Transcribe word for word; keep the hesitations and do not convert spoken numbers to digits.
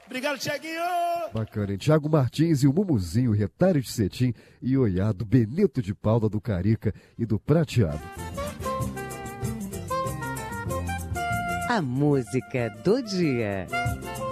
Obrigado, Tiaguinho! Bacana, hein? Thiago Martins e o Mumuzinho, Retalho de Cetim e Oiá, do Benito de Paula, do Carica e do Prateado. A música do dia.